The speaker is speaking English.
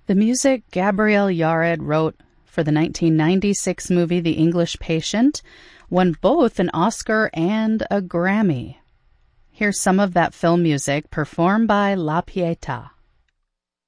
The music Gabriel Yared wrote for the 1996 movie The English Patient won both an Oscar and a Grammy. Here's some of that film music performed by La Pietà.